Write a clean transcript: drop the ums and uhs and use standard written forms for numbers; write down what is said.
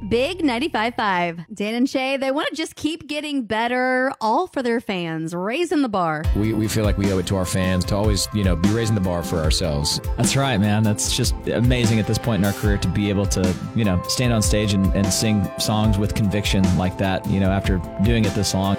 Big 95.5. Dan and Shay, they want to just keep getting better, all for their fans, raising the bar. We feel like we owe it to our fans to always, be raising the bar for ourselves. That's right, man. That's just amazing at this point in our career to be able to, stand on stage and sing songs with conviction like that, after doing it this long.